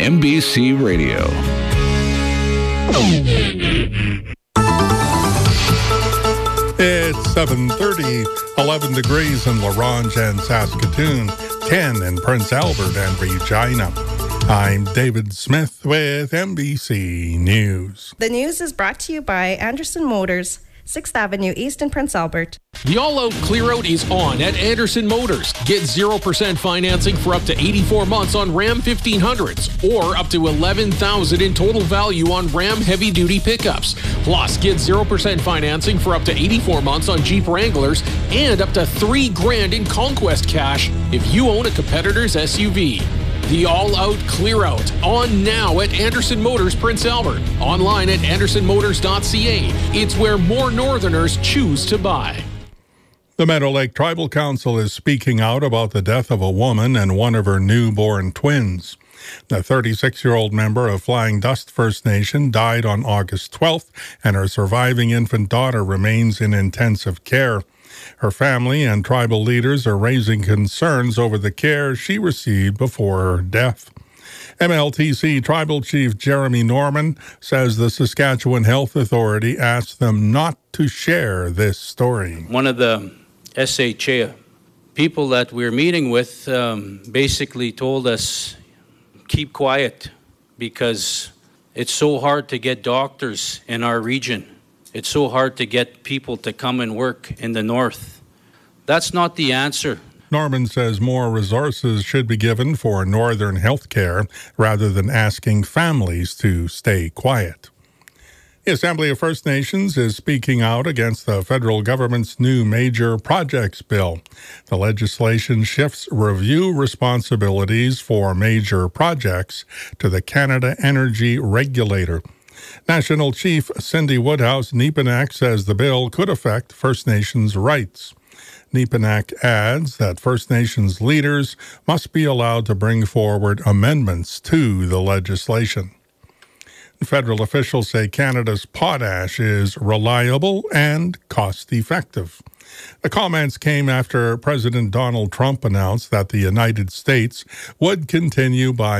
MBC Radio. It's 7:30, 11 degrees in La Ronge and Saskatoon, 10 in Prince Albert and Regina. I'm David Smith with MBC News. The news is brought to you by Anderson Motors, 6th Avenue East in Prince Albert. The all-out clear-out is on at Anderson Motors. Get 0% financing for up to 84 months on Ram 1500s or up to $11,000 in total value on Ram heavy-duty pickups. Plus, get 0% financing for up to 84 months on Jeep Wranglers and up to $3,000 in Conquest cash if you own a competitor's SUV. The all-out clear-out on now at Anderson Motors Prince Albert. Online at andersonmotors.ca. It's where more Northerners choose to buy. The Meadow Lake Tribal Council is speaking out about the death of a woman and one of her newborn twins. The 36-year-old member of Flying Dust First Nation died on August 12th, and her surviving infant daughter remains in intensive care. Her family and tribal leaders are raising concerns over the care she received before her death. MLTC Tribal Chief Jeremy Norman says the Saskatchewan Health Authority asked them not to share this story. One of the SHA people that we're meeting with basically told us, keep quiet, because it's so hard to get doctors in our region. It's so hard to get people to come and work in the north. That's not the answer. Norman says more resources should be given for northern health care rather than asking families to stay quiet. The Assembly of First Nations is speaking out against the federal government's new major projects bill. The legislation shifts review responsibilities for major projects to the Canada Energy Regulator. National Chief Cindy Woodhouse Nepinak says the bill could affect First Nations rights. Nepinak adds that First Nations leaders must be allowed to bring forward amendments to the legislation. Federal officials say Canada's potash is reliable and cost-effective. The comments came after President Donald Trump announced that the United States would continue buying